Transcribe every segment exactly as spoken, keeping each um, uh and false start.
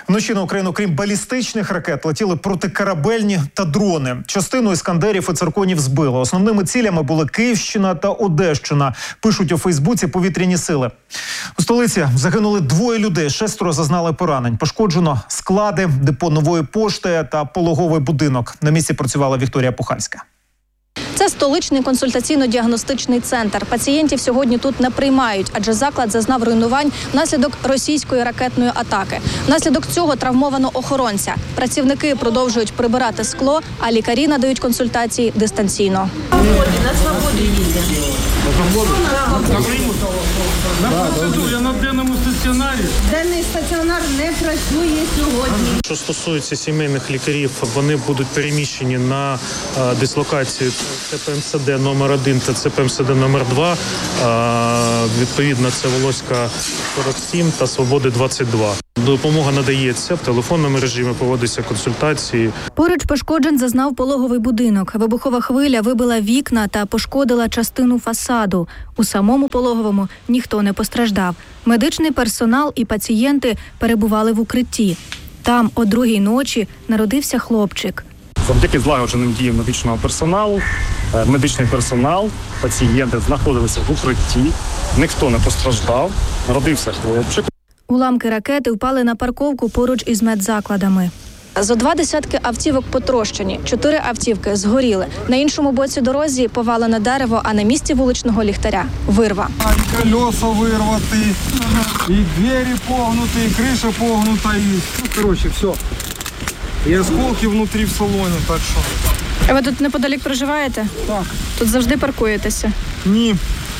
Вночі на Україну, крім балістичних ракет, летіли протикорабельні та дрони. Частину іскандерів і цирконів збило. Основними цілями були Київщина та Одещина, пишуть у Фейсбуці повітряні сили. У столиці загинули двоє людей, шестеро зазнали поранень. Пошкоджено склади, депо Нової пошти та пологовий будинок. На місці працювала Вікторія Пухальська. Це столичний консультаційно-діагностичний центр. Пацієнтів сьогодні тут не приймають, адже заклад зазнав руйнувань внаслідок російської ракетної атаки. Внаслідок цього травмовано охоронця. Працівники продовжують прибирати скло, а лікарі надають консультації дистанційно. Я на денному стаціонарі. Денний стаціонар не працює сьогодні. Що стосується сімейних лікарів, вони будуть переміщені на а, дислокацію Це Пе Ем Се Де номер один та Це Пе Ем Се Де номер два. А, відповідно, це Волоська сорок сім та Свободи двадцять два. Допомога надається в телефонному режимі, проводяться консультації. Поруч пошкоджень зазнав пологовий будинок. Вибухова хвиля вибила вікна та пошкодила частину фасаду. У самому пологовому ніхто не постраждав. Медичний персонал і пацієнти перебували в укритті. Там о другій ночі народився хлопчик. Завдяки злагодженим діям медичного персоналу, медичний персонал, пацієнти знаходилися в укритті, ніхто не постраждав, народився хлопчик. Уламки ракети впали на парковку поруч із медзакладами. Зо два десятки автівок потрощені, чотири автівки згоріли. На іншому боці дорозі повалене дерево, а на місці вуличного ліхтаря – вирва. І колеса вирваті, і двері погнуті, і криша погнута, і, ну, коротше, все. І осколки внутрі в салоні, так що. А ви тут неподалік проживаєте? Так. Тут завжди паркуєтеся? Ні.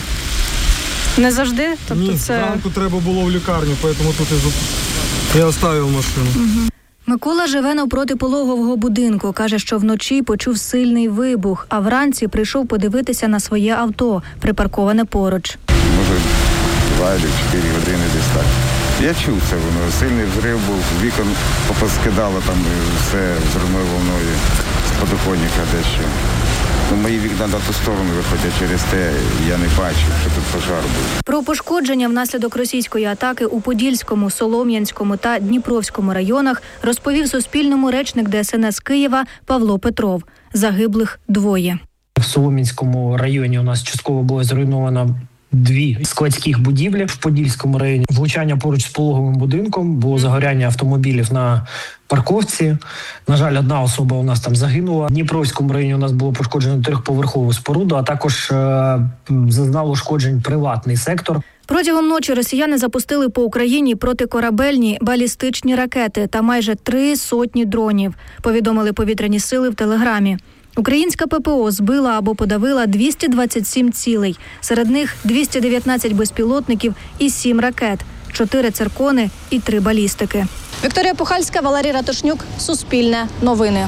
Не завжди? Тобто Ні, це... зранку треба було в лікарню, тому тут і зуп... я оставив машину. Угу. Микола живе навпроти пологового будинку. Каже, що вночі почув сильний вибух, а вранці прийшов подивитися на своє авто, припарковане поруч. Може, два або чотири години десь так. Я чув це воно. Сильний взрив був, вікон попоскидало, там все взривною волною з подоконника дещо. Мої вікна на ту сторону виходять, через те я не бачив, що тут пожар був. Про пошкодження внаслідок російської атаки у Подільському, Солом'янському та Дніпровському районах розповів Суспільному речник Де Ес Ен Ес Києва Павло Петров. Загиблих двоє. В Солом'янському районі у нас частково було зруйновано дві складських будівлі. В Подільському районі влучання поруч з пологовим будинком, було загоряння автомобілів на парковці. На жаль, одна особа у нас там загинула. В Дніпровському районі у нас було пошкоджено трьохповерхову споруду, а також е- зазнав ушкоджень приватний сектор. Протягом ночі росіяни запустили по Україні протикорабельні балістичні ракети та майже три сотні дронів, повідомили повітряні сили в Телеграмі. Українська Пе Пе О збила або подавила двісті двадцять сім цілей. Серед них двісті дев'ятнадцять безпілотників і сім ракет, чотири циркони і три балістики. Вікторія Пухальська, Валерій Ратушнюк, Суспільне новини.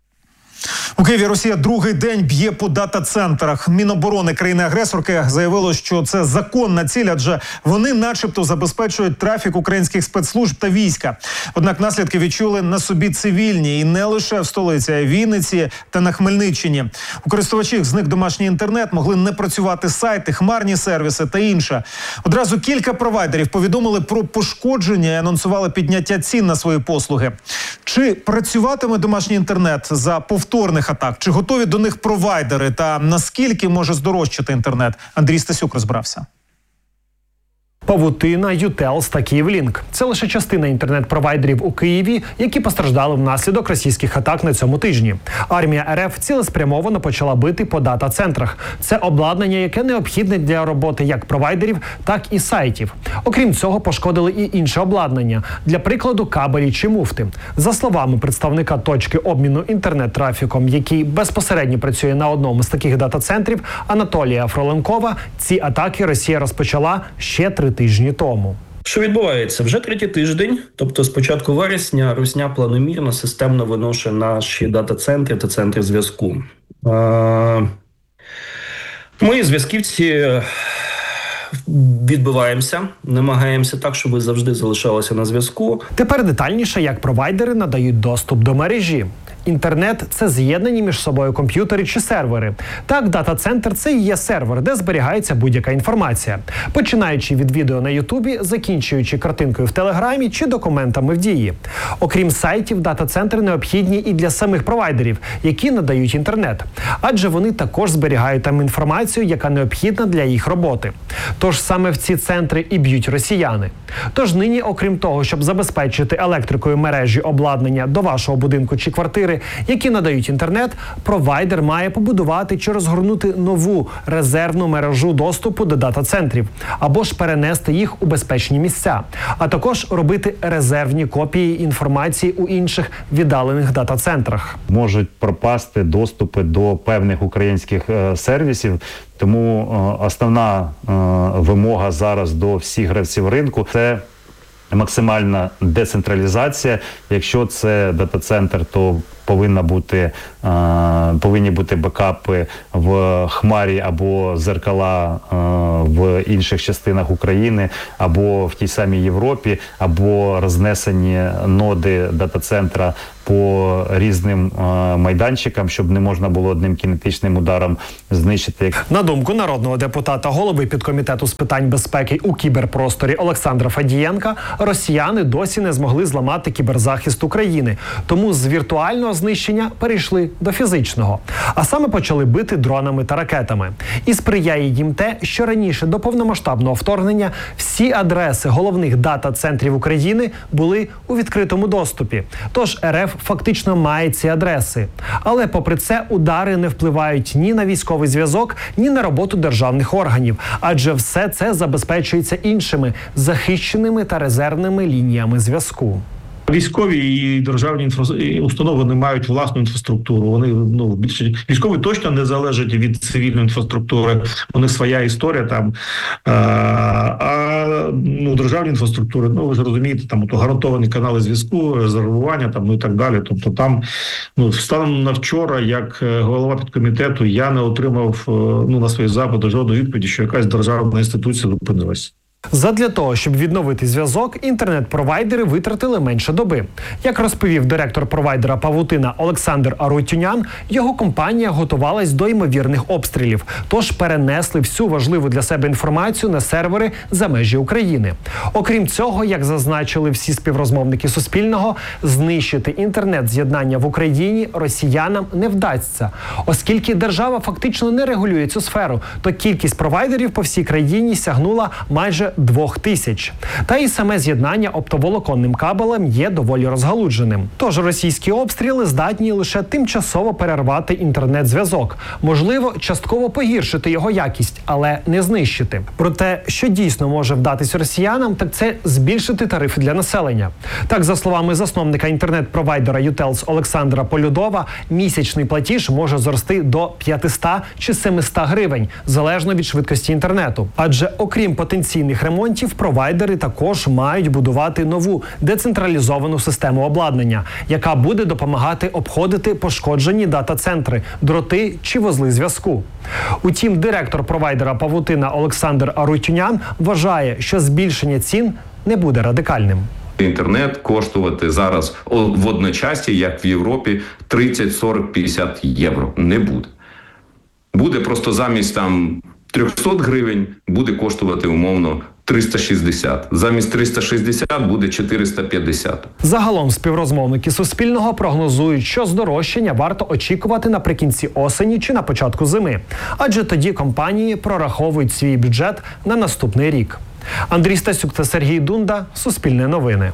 У Києві Росія другий день б'є по дата-центрах. Міноборони країни-агресорки заявило, що це законна ціль, адже вони начебто забезпечують трафік українських спецслужб та війська. Однак наслідки відчули на собі цивільні. І не лише в столиці, а й Вінниці та на Хмельниччині. У користувачів зник домашній інтернет, могли не працювати сайти, хмарні сервіси та інше. Одразу кілька провайдерів повідомили про пошкодження і анонсували підняття цін на свої послуги. Чи працюватиме домашній інтернет за повторних атак? Чи готові до них провайдери? Та наскільки може здорожчати інтернет? Андрій Стасюк розбирався. Павутина, Ютелс та Київлінк – це лише частина інтернет-провайдерів у Києві, які постраждали внаслідок російських атак на цьому тижні. Армія Ер Еф цілеспрямовано почала бити по дата-центрах. Це обладнання, яке необхідне для роботи як провайдерів, так і сайтів. Окрім цього, пошкодили і інше обладнання, для прикладу кабелі чи муфти. За словами представника точки обміну інтернет-трафіком, який безпосередньо працює на одному з таких дата-центрів, Анатолія Фроленкова, ці атаки Росія розпочала ще три тижні тому. Що відбувається? Вже третій тиждень, тобто з початку вересня, Русня планомірно, системно виношує наші дата-центри та центри зв'язку. Ми, зв'язківці, відбиваємося, намагаємося так, щоб ви завжди залишалися на зв'язку. Тепер детальніше, як провайдери надають доступ до мережі. Інтернет – це з'єднані між собою комп'ютери чи сервери. Так, дата-центр – це і є сервер, де зберігається будь-яка інформація. Починаючи від відео на Ютубі, закінчуючи картинкою в Телеграмі чи документами в Дії. Окрім сайтів, дата-центри необхідні і для самих провайдерів, які надають інтернет. Адже вони також зберігають там інформацію, яка необхідна для їх роботи. Тож саме в ці центри і б'ють росіяни. Тож нині, окрім того, щоб забезпечити електрикою мережі обладнання до вашого будинку чи квартири, які надають інтернет, провайдер має побудувати чи розгорнути нову резервну мережу доступу до дата-центрів, або ж перенести їх у безпечні місця, а також робити резервні копії інформації у інших віддалених дата-центрах. Можуть пропасти доступи до певних українських е, сервісів, тому е, основна е, вимога зараз до всіх гравців ринку – це максимальна децентралізація. Якщо це дата-центр, то повинна бути, е, повинні бути бекапи в Хмарі або зеркала е, в інших частинах України, або в тій самій Європі, або рознесені ноди дата-центра по різним е, майданчикам, щоб не можна було одним кінетичним ударом знищити. На думку народного депутата, голови підкомітету з питань безпеки у кіберпросторі Олександра Фадієнка, росіяни досі не змогли зламати кіберзахист України. Тому з віртуального знищення перейшли до фізичного. А саме почали бити дронами та ракетами. І сприяє їм те, що раніше до повномасштабного вторгнення всі адреси головних дата-центрів України були у відкритому доступі. Тож РФ фактично має ці адреси. Але попри це удари не впливають ні на військовий зв'язок, ні на роботу державних органів. Адже все це забезпечується іншими захищеними та резервними лініями зв'язку. Військові і державні інфра... установи не мають власну інфраструктуру. Вони ну більше військові точно не залежать від цивільної інфраструктури. У них своя історія там. А, а ну державні інфраструктури, ну ви ж розумієте, там то гарантовані канали зв'язку, резервування там ну і так далі. Тобто там ну станом на вчора, як голова підкомітету, я не отримав ну на свої запити жодної відповіді, що якась державна інституція зупинилась. Задля того, щоб відновити зв'язок, інтернет-провайдери витратили менше доби. Як розповів директор провайдера «Павутина» Олександр Арутюнян, його компанія готувалась до ймовірних обстрілів, тож перенесли всю важливу для себе інформацію на сервери за межі України. Окрім цього, як зазначили всі співрозмовники Суспільного, знищити інтернет-з'єднання в Україні росіянам не вдасться. Оскільки держава фактично не регулює цю сферу, то кількість провайдерів по всій країні сягнула майже двох тисяч. Та і саме з'єднання оптоволоконним кабелем є доволі розгалудженим. Тож російські обстріли здатні лише тимчасово перервати інтернет-зв'язок. Можливо, частково погіршити його якість, але не знищити. Проте, що дійсно може вдатись росіянам, так це збільшити тарифи для населення. Так, за словами засновника інтернет-провайдера Ютелс Олександра Полюдова, місячний платіж може зрости до п'ятсот чи семисот гривень, залежно від швидкості інтернету. Адже окрім потенційних ремонтів, провайдери також мають будувати нову децентралізовану систему обладнання, яка буде допомагати обходити пошкоджені дата-центри, дроти чи вузли зв'язку. Утім, директор провайдера «Павутина» Олександр Арутюнян вважає, що збільшення цін не буде радикальним. Інтернет коштувати зараз в одночасі, як в Європі, тридцять, сорок, п'ятдесят євро. Не буде. Буде просто замість там триста гривень буде коштувати умовно триста шістдесят. Замість триста шістдесят буде чотириста п'ятдесят. Загалом співрозмовники Суспільного прогнозують, що здорожчання варто очікувати наприкінці осені чи на початку зими. Адже тоді компанії прораховують свій бюджет на наступний рік. Андрій Стасюк та Сергій Дунда. Суспільне новини.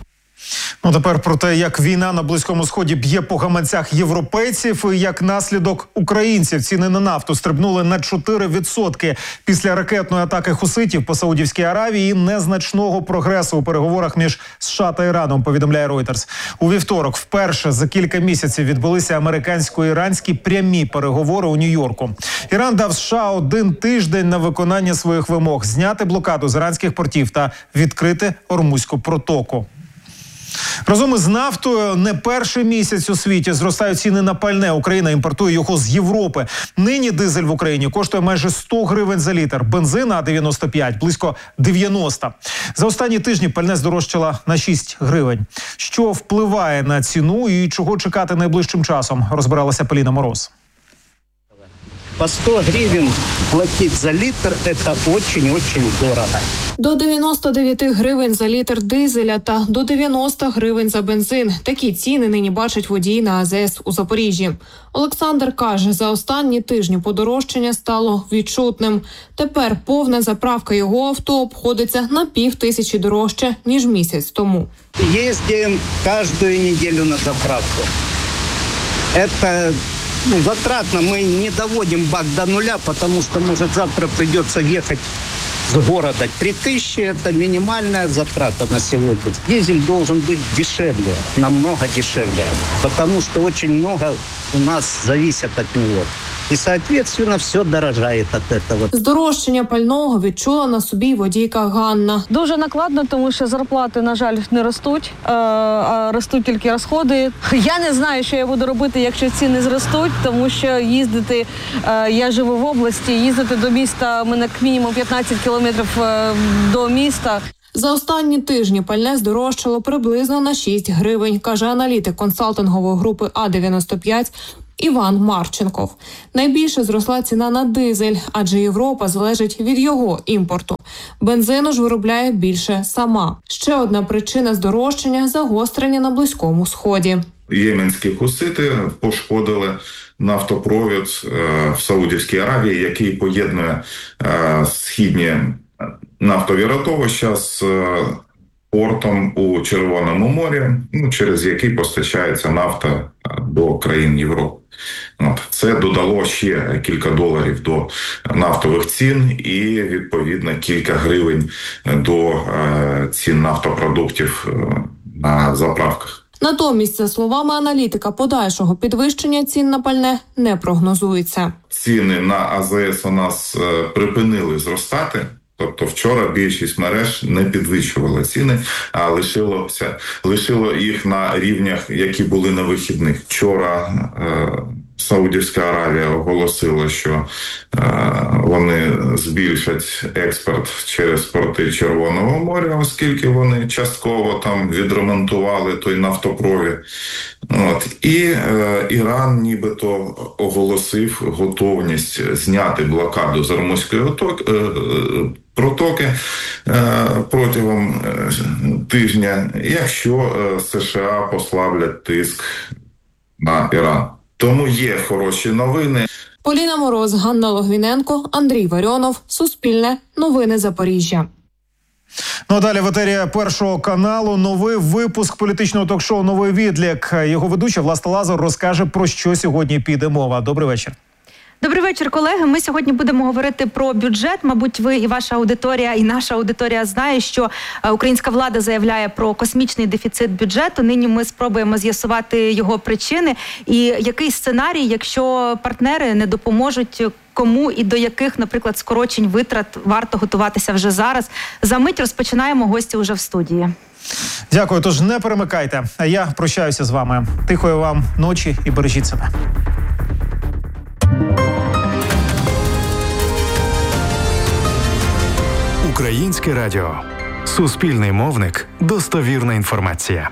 Ну, тепер про те, як війна на Близькому Сході б'є по гаманцях європейців і як наслідок українців ціни на нафту стрибнули на чотири відсотки після ракетної атаки хуситів по Саудівській Аравії і незначного прогресу у переговорах між США та Іраном, повідомляє Reuters. У вівторок вперше за кілька місяців відбулися американсько-іранські прямі переговори у Нью-Йорку. Іран дав США один тиждень на виконання своїх вимог – зняти блокаду з іранських портів та відкрити Ормузьку протоку. Разом із нафтою не перший місяць у світі зростають ціни на пальне. Україна імпортує його з Європи. Нині дизель в Україні коштує майже сто гривень за літр. Бензин А дев'яносто п'ять – близько дев'яносто. За останні тижні пальне здорожчало на шість гривень. Що впливає на ціну і чого чекати найближчим часом, розбиралася Поліна Мороз. По сто гривен платить за литр – это очень-очень дорого. До дев'яносто дев'ять гривень за літр дизеля та до дев'яносто гривень за бензин. Такі ціни нині бачать водії на АЗС у Запоріжжі. Олександр каже, за останні тижні подорожчання стало відчутним. Тепер повна заправка його авто обходиться на пів тисячі дорожче, ніж місяць тому. Їздимо кожну неділю на заправку. Это... Ну, затратно, мы не доводим бак до нуля, потому что, может, завтра придется ехать с города. три тысячи – это минимальная затрата на сегодня. Дизель должен быть дешевле, намного дешевле, потому что очень много у нас зависит от него. І, соответственно, все дорожає від цього. Здорожчання пального відчула на собі водійка Ганна. Дуже накладно, тому що зарплати, на жаль, не ростуть, а ростуть тільки розходи. Я не знаю, що я буду робити, якщо ціни зростуть, тому що їздити, я живу в області, їздити до міста, у мене мінімум п'ятнадцять кілометрів до міста. За останні тижні пальне здорожчало приблизно на шість гривень, каже аналітик консалтингової групи А дев'яносто п'ять Іван Марченков. Найбільше зросла ціна на дизель, адже Європа залежить від його імпорту. Бензину ж виробляє більше сама. Ще одна причина здорожчання – загострення на Близькому Сході. Єменські хусити пошкодили нафтопровід в Саудівській Аравії, який поєднує східні нафтові родовища з портом у Червоному морі, ну, через який постачається нафта до країн Європи. От. Це додало ще кілька доларів до нафтових цін і, відповідно, кілька гривень до е, цін нафтопродуктів е, на заправках. Натомість, за словами аналітика, подальшого підвищення цін на пальне не прогнозується. Ціни на АЗС у нас е, припинили зростати. Тобто вчора більшість мереж не підвищувала ціни, а лишилося, лишило їх на рівнях, які були на вихідних. Вчора е, Саудівська Аравія оголосила, що е, вони збільшать експорт через порти Червоного моря, оскільки вони частково там відремонтували той нафтопровід. От. І е, Іран нібито оголосив готовність зняти блокаду з Ормузької отоки, е, протоки е, протягом е, тижня, якщо е, США послаблять тиск на Іран. Тому є хороші новини. Поліна Мороз, Ганна Логвіненко, Андрій Варіонов, Суспільне, Новини Запоріжжя. Ну а далі в етері Першого каналу новий випуск політичного ток-шоу «Новий відлік». Його ведуча Власта Лазар розкаже, про що сьогодні піде мова. Добрий вечір. Добрий вечір, колеги. Ми сьогодні будемо говорити про бюджет. Мабуть, ви і ваша аудиторія, і наша аудиторія знає, що українська влада заявляє про космічний дефіцит бюджету. Нині ми спробуємо з'ясувати його причини і який сценарій, якщо партнери не допоможуть, кому і до яких, наприклад, скорочень витрат варто готуватися вже зараз. За мить розпочинаємо, гості уже в студії. Дякую, тож не перемикайте. А я прощаюся з вами. Тихої вам ночі і бережіть себе. Українське радіо. Суспільний мовник. Достовірна інформація.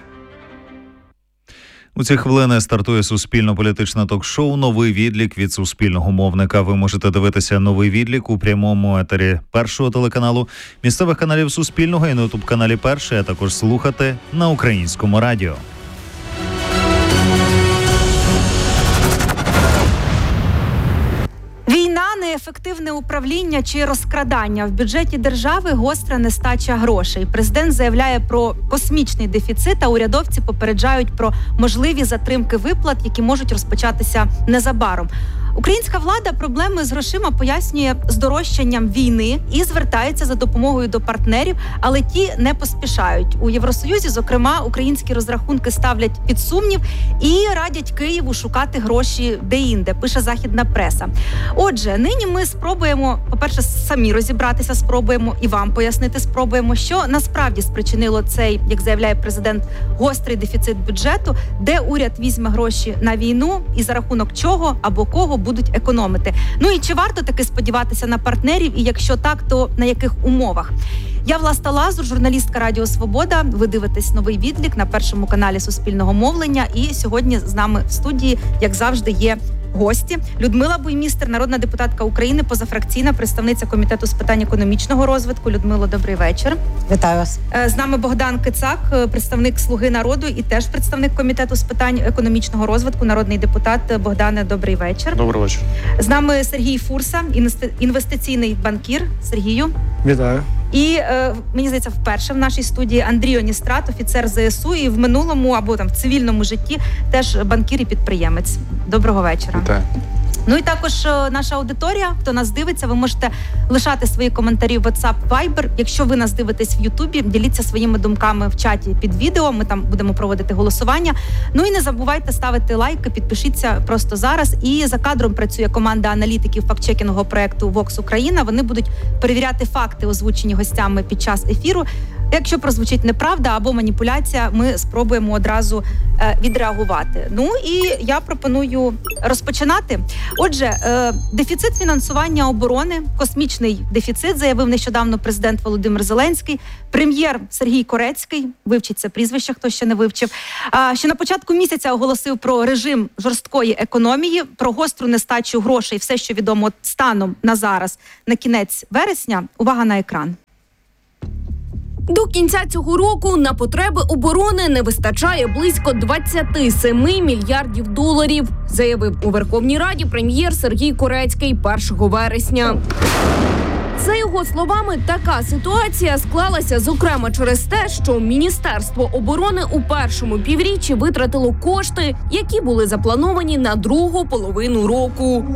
У ці хвилини стартує суспільно-політичне ток-шоу «Новий відлік» від суспільного мовника. Ви можете дивитися «Новий відлік» у прямому етері Першого телеканалу, місцевих каналів Суспільного і на ютуб-каналі Перший, а також слухати на Українському радіо. Війна, неефективне управління чи розкрадання. В бюджеті держави гостра нестача грошей. Президент заявляє про космічний дефіцит, а урядовці попереджають про можливі затримки виплат, які можуть розпочатися незабаром. Українська влада проблеми з грошима пояснює здорожчанням війни і звертається за допомогою до партнерів, але ті не поспішають. У Євросоюзі, зокрема, українські розрахунки ставлять під сумнів і радять Києву шукати гроші де-інде, пише західна преса. Отже, нині ми спробуємо, по-перше, самі розібратися, спробуємо і вам пояснити, спробуємо, що насправді спричинило цей, як заявляє президент, гострий дефіцит бюджету, де уряд візьме гроші на війну і за рахунок чого або кого будуть економити. Ну і чи варто таки сподіватися на партнерів, і якщо так, то на яких умовах? Я Власта Лазур, журналістка Радіо Свобода. Ви дивитесь новий відлік на першому каналі Суспільного мовлення. І сьогодні з нами в студії, як завжди, є гості. Людмила Буймістер, народна депутатка України, позафракційна, представниця Комітету з питань економічного розвитку. Людмило, добрий вечір. Вітаю вас. З нами Богдан Кицак, представник «Слуги народу» і теж представник Комітету з питань економічного розвитку, народний депутат. Богдане, добрий вечір. Добрий вечір. З нами Сергій Фурса, інвестиційний банкір. Сергію. Вітаю. І, е, мені здається, вперше в нашій студії Андрій Оністрат, офіцер ЗСУ, і в минулому або там в цивільному житті теж банкір і підприємець. Доброго вечора. Вітаю. Ну і також е, наша аудиторія, хто нас дивиться, ви можете лишати свої коментарі в WhatsApp, Viber. Якщо ви нас дивитесь в Ютубі, діліться своїми думками в чаті під відео, ми там будемо проводити голосування. Ну і не забувайте ставити лайки, підпишіться просто зараз. І за кадром працює команда аналітиків фактчекінгового проекту Vox Україна. Вони будуть перевіряти факти, озвучені гостями під час ефіру. Якщо прозвучить неправда або маніпуляція, ми спробуємо одразу е, відреагувати. Ну і я пропоную розпочинати. Отже, е, дефіцит фінансування оборони, космічний дефіцит, заявив нещодавно президент Володимир Зеленський. Прем'єр Сергій Корецький, вивчить це прізвище, хто ще не вивчив, а, ще на початку місяця оголосив про режим жорсткої економії, про гостру нестачу грошей, все, що відомо станом на зараз, на кінець вересня. Увага на екран. До кінця цього року на потреби оборони не вистачає близько двадцять сім мільярдів доларів, заявив у Верховній Раді прем'єр Сергій Корецький першого вересня. За його словами, така ситуація склалася, зокрема, через те, що Міністерство оборони у першому півріччі витратило кошти, які були заплановані на другу половину року.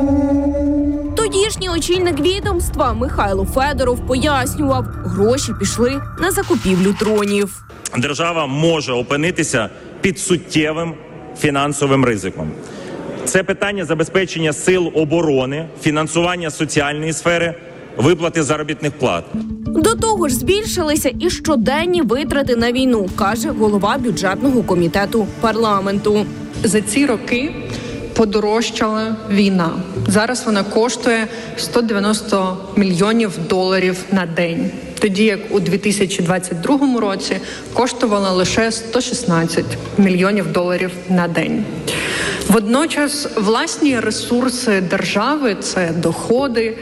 Тодішній очільник відомства Михайло Федоров пояснював, гроші пішли на закупівлю дронів. Держава може опинитися під суттєвим фінансовим ризиком. Це питання забезпечення сил оборони, фінансування соціальної сфери, виплати заробітних плат. До того ж збільшилися і щоденні витрати на війну, каже голова бюджетного комітету парламенту. За ці роки подорожчала війна. Зараз вона коштує сто дев'яносто мільйонів доларів на день. Тоді як у дві тисячі двадцять другому році коштувала лише сто шістнадцять мільйонів доларів на день. Водночас власні ресурси держави – це доходи,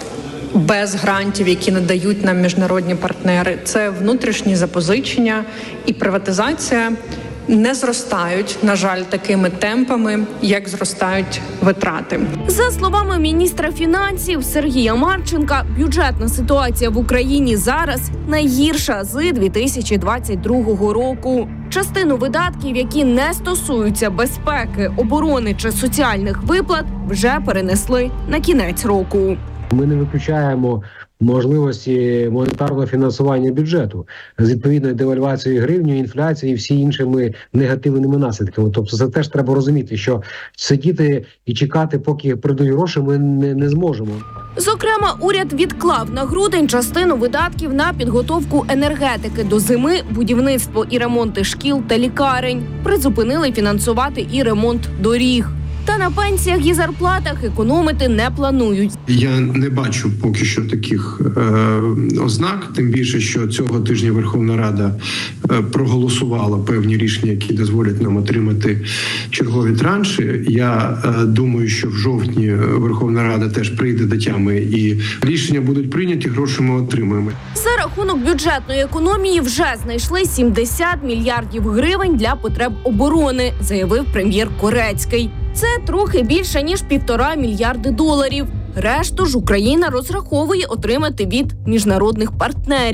без грантів, які надають нам міжнародні партнери, це внутрішні запозичення і приватизація не зростають, на жаль, такими темпами, як зростають витрати. За словами міністра фінансів Сергія Марченка, бюджетна ситуація в Україні зараз найгірша з дві тисячі двадцять другого року. Частину видатків, які не стосуються безпеки, оборони чи соціальних виплат, вже перенесли на кінець року. Ми не виключаємо можливості монетарного фінансування бюджету з відповідною девальвацією гривні, інфляцією і всі іншими негативними наслідками. Тобто це теж треба розуміти, що сидіти і чекати, поки прийдуть гроші, ми не, не зможемо. Зокрема, уряд відклав на грудень частину видатків на підготовку енергетики до зими, будівництво і ремонти шкіл та лікарень. Призупинили фінансувати і ремонт доріг. Та на пенсіях і зарплатах економити не планують. Я не бачу поки що таких е, ознак, тим більше, що цього тижня Верховна Рада е, проголосувала певні рішення, які дозволять нам отримати чергові транші. Я е, думаю, що в жовтні Верховна Рада теж прийде до тями і рішення будуть прийняті, гроші ми отримаємо. За рахунок бюджетної економії вже знайшли сімдесят мільярдів гривень для потреб оборони, заявив прем'єр Корецький. Це трохи більше, ніж півтора мільярди доларів. Решту ж Україна розраховує отримати від міжнародних партнерів.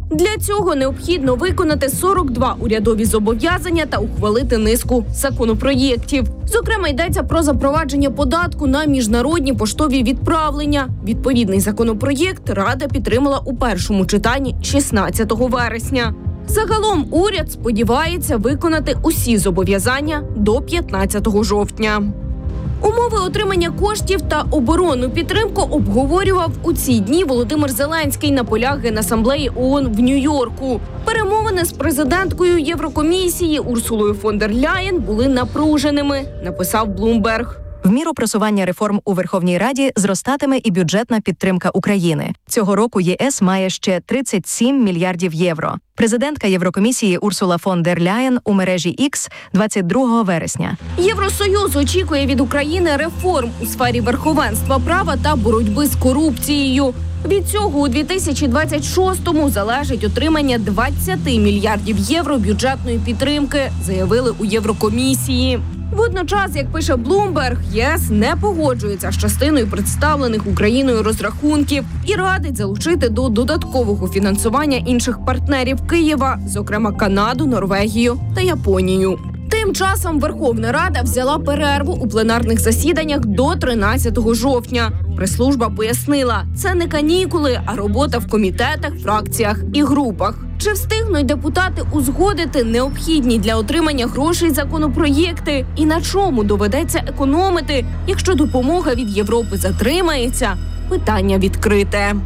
Для цього необхідно виконати сорок два урядові зобов'язання та ухвалити низку законопроєктів. Зокрема, йдеться про запровадження податку на міжнародні поштові відправлення. Відповідний законопроєкт Рада підтримала у першому читанні шістнадцятого вересня. Загалом уряд сподівається виконати усі зобов'язання до п'ятнадцятого жовтня. Умови отримання коштів та оборонну підтримку обговорював у ці дні Володимир Зеленський на полях Генасамблеї ООН в Нью-Йорку. Перемовини з президенткою Єврокомісії Урсулою фон дер Ляєн були напруженими, написав Блумберг. В міру просування реформ у Верховній Раді зростатиме і бюджетна підтримка України. Цього року ЄС має ще тридцять сім мільярдів євро. Президентка Єврокомісії Урсула фон дер Ляєн у мережі X двадцять другого вересня. Євросоюз очікує від України реформ у сфері верховенства права та боротьби з корупцією. Від цього у дві тисячі двадцять шостому залежить отримання двадцять мільярдів євро бюджетної підтримки, заявили у Єврокомісії. Водночас, як пише Блумберг, ЄС не погоджується з частиною представлених Україною розрахунків і радить залучити до додаткового фінансування інших партнерів Києва, зокрема Канаду, Норвегію та Японію. Тим часом Верховна Рада взяла перерву у пленарних засіданнях до тринадцятого жовтня. Прес-служба пояснила, це не канікули, а робота в комітетах, фракціях і групах. Чи встигнуть депутати узгодити необхідні для отримання грошей законопроєкти? І на чому доведеться економити, якщо допомога від Європи затримається? Питання відкрите.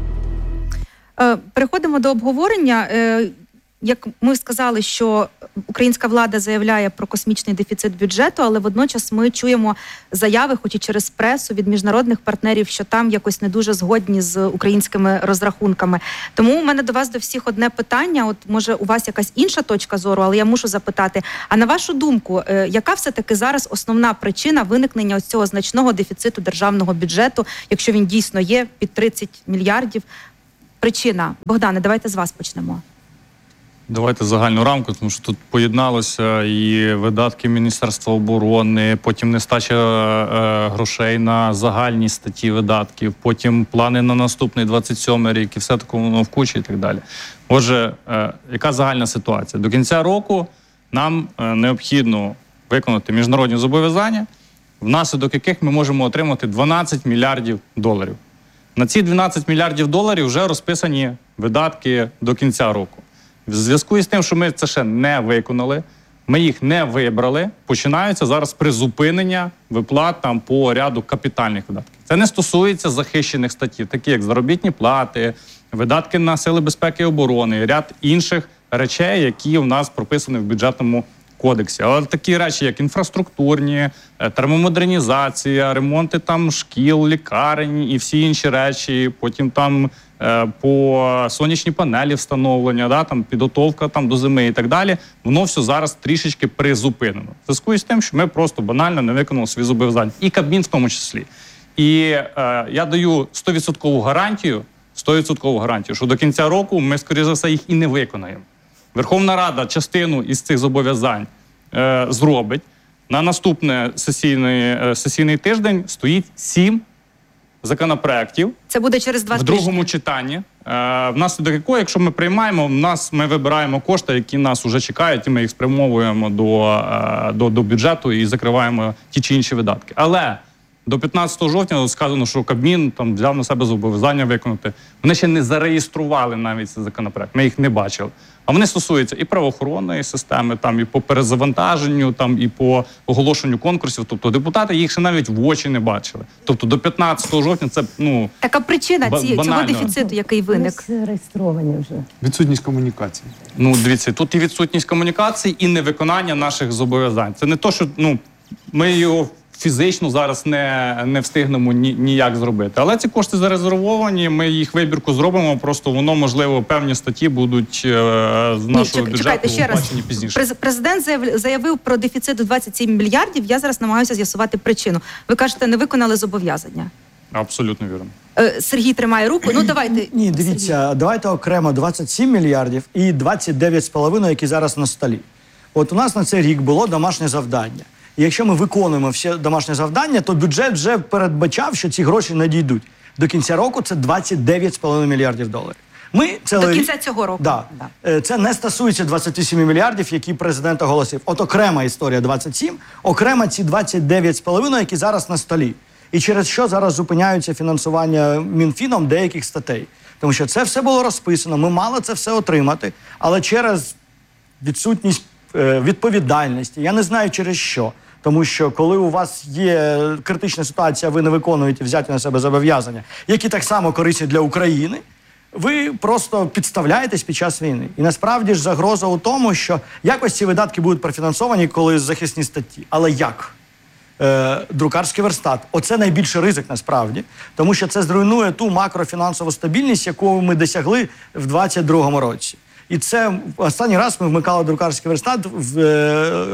Переходимо до обговорення. Як ми сказали, що українська влада заявляє про космічний дефіцит бюджету, але водночас ми чуємо заяви, хоч і через пресу, від міжнародних партнерів, що там якось не дуже згодні з українськими розрахунками. Тому у мене до вас до всіх одне питання, от може у вас якась інша точка зору, але я мушу запитати, а на вашу думку, яка все-таки зараз основна причина виникнення ось цього значного дефіциту державного бюджету, якщо він дійсно є під тридцять мільярдів? Причина. Богдане, давайте з вас почнемо. Давайте загальну рамку, тому що тут поєдналося і видатки Міністерства оборони, потім нестача е, грошей на загальні статті видатків, потім плани на наступний двадцять сьомий рік і все таке воно в кучі і так далі. Отже, е, яка загальна ситуація? До кінця року нам е, необхідно виконати міжнародні зобов'язання, внаслідок яких ми можемо отримати дванадцять мільярдів доларів. На ці дванадцять мільярдів доларів вже розписані видатки до кінця року. В зв'язку із тим, що ми це ще не виконали, ми їх не вибрали, починаються зараз призупинення виплат там по ряду капітальних видатків. Це не стосується захищених статей, такі як заробітні плати, видатки на сили безпеки і оборони, ряд інших речей, які у нас прописані в бюджетному кодексі. Але такі речі, як інфраструктурні, термомодернізація, ремонти там шкіл, лікарень і всі інші речі, потім там по сонячні панелі встановлення, да, там, підготовка там, до зими і так далі, воно все зараз трішечки призупинено. В зв'язку з тим, що ми просто банально не виконали свої зобов'язання. І Кабмін в тому числі. І е, я даю сто відсотків гарантію, сто відсотків гарантію, що до кінця року ми, скоріше за все, їх і не виконаємо. Верховна Рада частину із цих зобов'язань е, зробить. На наступний сесійний, е, сесійний тиждень стоїть сім законопроєктів. Це буде через два тижні. В другому читанні. Е, внаслідок якого, якщо ми приймаємо, в нас ми вибираємо кошти, які нас вже чекають, і ми їх спрямовуємо до, е, до, до бюджету і закриваємо ті чи інші видатки. Але до п'ятнадцятого жовтня сказано, що Кабмін там взяв на себе зобов'язання виконати. Вони ще не зареєстрували навіть цей законопроект. Ми їх не бачили. А вони стосуються і правоохоронної системи, там і по перезавантаженню, там і по оголошенню конкурсів. Тобто депутати їх ще навіть в очі не бачили. Тобто до п'ятнадцятого жовтня це, ну, така причина ці, цього дефіциту, який виник. Зареєстровані вже. Відсутність комунікації. Ну, дивіться, тут і відсутність комунікації, і невиконання наших зобов'язань. Це не то, що, ну, ми його фізично зараз не, не встигнемо ні, ніяк зробити. Але ці кошти зарезервовані, ми їх вибірку зробимо, просто воно, можливо, певні статті будуть е, з нашого Ні, бюджету чекайте, ще раз. пізніше. Президент заявив про дефіцит у двадцять сім мільярдів, я зараз намагаюся з'ясувати причину. Ви кажете, не виконали зобов'язання. Абсолютно вірно. Е, Сергій тримає руку, ну давайте. Ні, дивіться, Сергій. Давайте окремо двадцять сім мільярдів і двадцять дев'ять з половиною, які зараз на столі. От у нас на цей рік було домашнє завдання. І якщо ми виконуємо всі домашні завдання, то бюджет вже передбачав, що ці гроші надійдуть. До кінця року це двадцять дев'ять з половиною мільярдів доларів. Ми до кінця цього року. Да. Да. Це не стосується двадцяти семи мільярдів, які президент оголосив. От окрема історія двадцять сім, окрема ці двадцять дев'ять з половиною, які зараз на столі. І через що зараз зупиняються фінансування Мінфіном деяких статей. Тому що це все було розписано, ми мали це все отримати, але через відсутність е, відповідальності, я не знаю через що. Тому що коли у вас є критична ситуація, ви не виконуєте взяти на себе зобов'язання, які так само корисні для України, ви просто підставляєтесь під час війни. І насправді ж загроза у тому, що якось ці видатки будуть профінансовані, коли захисні статті. Але як? Е, друкарський верстат. Оце найбільший ризик насправді, тому що це зруйнує ту макрофінансову стабільність, яку ми досягли в двадцять другому році. І це останній раз ми вмикали друкарський верстат в е,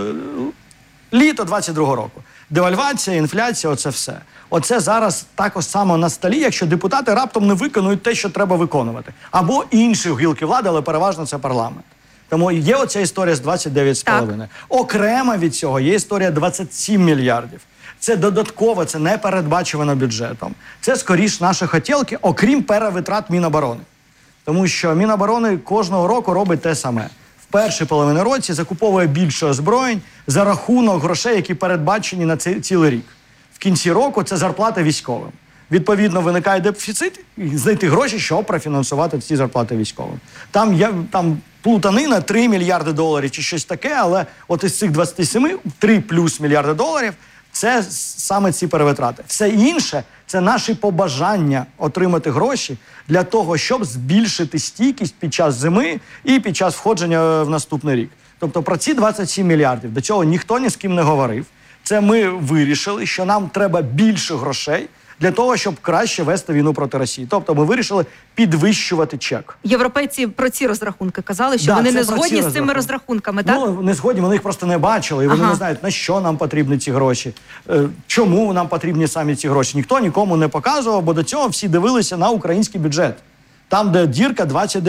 літо двадцять другого року. Девальвація, інфляція, оце все. Оце зараз також само на столі, якщо депутати раптом не виконують те, що треба виконувати. Або інші гілки влади, але переважно це парламент. Тому є оця історія з двадцять дев'ять з половиною. Окремо від цього є історія двадцять сім мільярдів. Це додатково, це не передбачено бюджетом. Це скоріш наші хотілки, окрім перевитрат Міноборони. Тому що Міноборони кожного року робить те саме. В першій половині році закуповує більше озброєнь за рахунок грошей, які передбачені на цей цілий рік. В кінці року це зарплата військовим. Відповідно, виникає дефіцит, і знайти гроші, щоб профінансувати ці зарплати військовим. Там, я, там плутанина три мільярди доларів чи щось таке, але от із цих двадцяти семи, три плюс мільярди доларів – це саме ці перевитрати. Все інше – це наші побажання отримати гроші для того, щоб збільшити стійкість під час зими і під час входження в наступний рік. Тобто про ці двадцять сім мільярдів, до цього ніхто ні з ким не говорив. Це ми вирішили, що нам треба більше грошей для того, щоб краще вести війну проти Росії. Тобто ми вирішили підвищувати чек. Європейці про ці розрахунки казали, що да, вони не згодні з цими розрахунки. розрахунками, так? Ну, не згодні, вони їх просто не бачили, і вони ага. не знають, на що нам потрібні ці гроші, чому нам потрібні самі ці гроші. Ніхто нікому не показував, бо до цього всі дивилися на український бюджет. Там, де дірка двадцять